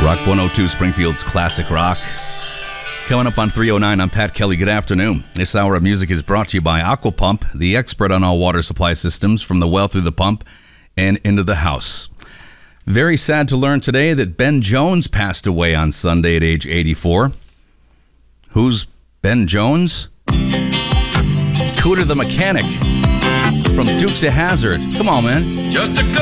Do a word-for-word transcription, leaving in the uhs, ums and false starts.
Rock one oh two, Springfield's classic rock. Coming up on three oh nine, I'm Pat Kelly. Good afternoon. This hour of music is brought to you by Aquapump, the expert on all water supply systems from the well through the pump and into the house. Very sad to learn today that Ben Jones passed away on Sunday at age eighty-four. Who's Ben Jones? Cooter the Mechanic from Dukes of Hazzard. Come on, man. Just a